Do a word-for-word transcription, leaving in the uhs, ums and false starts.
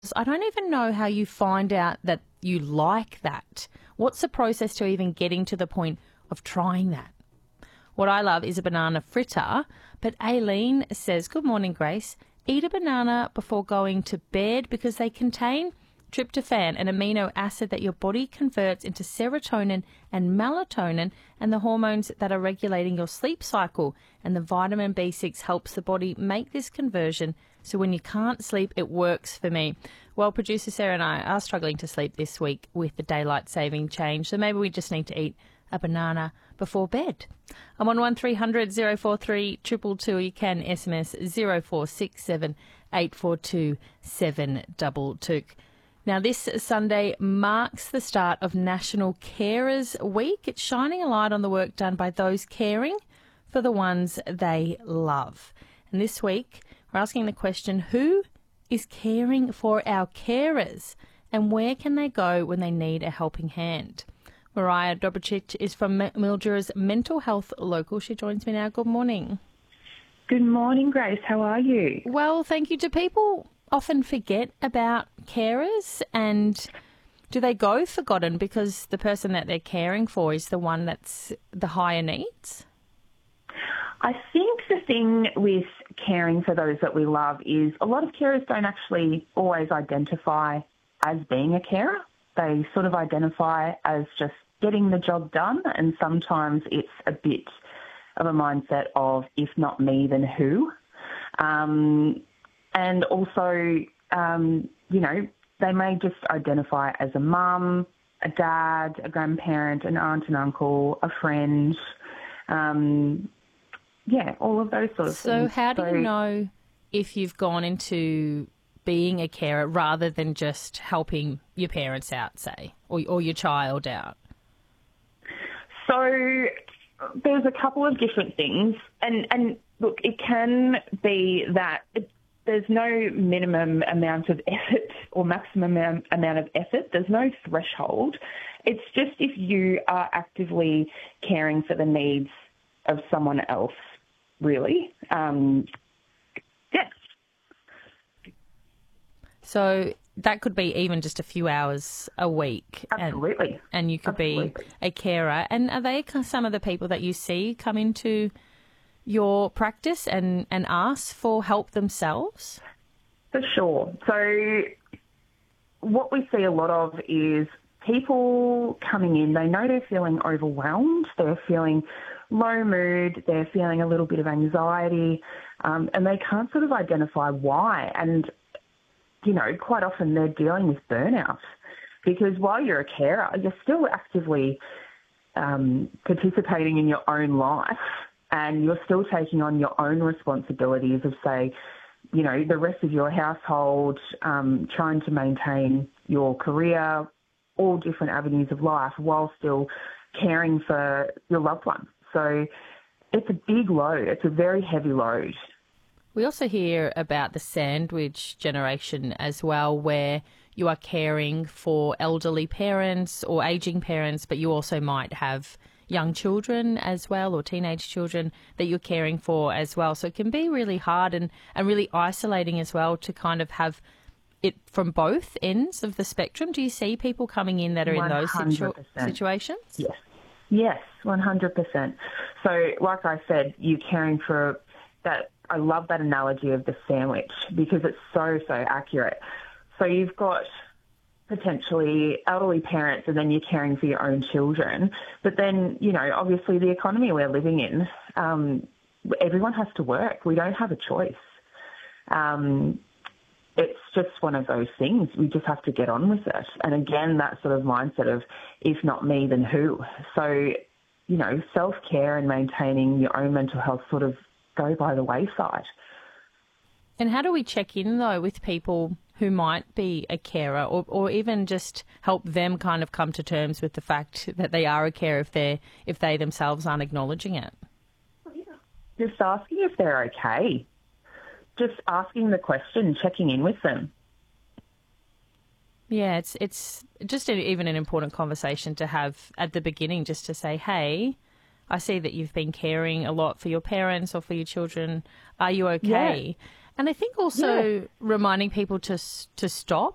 themselves. I don't even know how you find out that you like that. What's the process to even getting to the point of trying that? What I love is a banana fritter, but Aileen says, good morning, Grace. Eat a banana before going to bed because they contain tryptophan, an amino acid that your body converts into serotonin and melatonin and the hormones that are regulating your sleep cycle. And the vitamin B six helps the body make this conversion. So when you can't sleep, it works for me. Well, producer Sarah and I are struggling to sleep this week with the daylight saving change. So maybe we just need to eat a banana before bed. I'm on one three hundred oh four three two two two. You can S M S zero four six seven eight four two seven two two. Now, this Sunday marks the start of National Carers Week. It's shining a light on the work done by those caring for the ones they love. And this week, we're asking the question, who is caring for our carers and where can they go when they need a helping hand? Mariah Dobricic is from Mildura's Mental Health Local. She joins me now. Good morning. Good morning, Grace. How are you? Well, thank you. Do people often forget about carers, and do they go forgotten because the person that they're caring for is the one that's the higher needs? I think the thing with caring for those that we love is a lot of carers don't actually always identify as being a carer. They sort of identify as just getting the job done, and sometimes it's a bit of a mindset of, if not me, then who? Um, and also, um, you know, they may just identify as a mum, a dad, a grandparent, an aunt and uncle, a friend, um, yeah, all of those sort of so things. So how do so, you know if you've gone into being a carer rather than just helping your parents out, say, or, or your child out? So there's a couple of different things. And, and look, it can be that it, there's no minimum amount of effort or maximum amount of effort. There's no threshold. It's just if you are actively caring for the needs of someone else, really. Um, yes. So that could be even just a few hours a week. Absolutely. And, and you could Absolutely. be a carer. And are they some of the people that you see come into your practice and, and ask for help themselves? For sure. So what we see a lot of is people coming in, they know they're feeling overwhelmed, they're feeling low mood, they're feeling a little bit of anxiety, um, and they can't sort of identify why. And you know, quite often they're dealing with burnout because while you're a carer, you're still actively um, participating in your own life and you're still taking on your own responsibilities of, say, you know, the rest of your household, um, trying to maintain your career, all different avenues of life while still caring for your loved one. So it's a big load. It's a very heavy load. We also hear about the sandwich generation as well, where you are caring for elderly parents or ageing parents, but you also might have young children as well or teenage children that you're caring for as well. So it can be really hard and, and really isolating as well to kind of have it from both ends of the spectrum. Do you see people coming in that are in those situ- situations? Yes. Yes, one hundred percent. So like I said, you're caring for that. I love that analogy of the sandwich because it's so, so accurate. So you've got potentially elderly parents and then you're caring for your own children. But then, you know, obviously the economy we're living in, um, everyone has to work. We don't have a choice. Um, it's just one of those things. We just have to get on with it. And again, that sort of mindset of, if not me, then who? So, you know, self-care and maintaining your own mental health sort of go by the wayside. And how do we check in, though, with people who might be a carer or, or even just help them kind of come to terms with the fact that they are a carer if, they're, if they themselves aren't acknowledging it? Just asking if they're okay. Just asking the question, checking in with them. Yeah, it's it's just a, even an important conversation to have at the beginning, just to say, hey, I see that you've been caring a lot for your parents or for your children. Are you okay? Yeah. And I think also yeah. reminding people to to stop